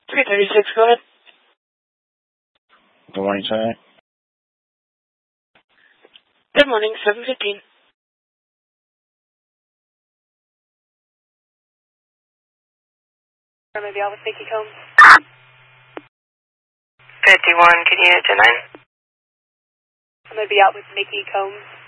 336, go ahead. Good morning, sir. Good morning, 715. Maybe out with Mickey Combs. 51, can you get to 9? I'm going to be out with Mickey Combs.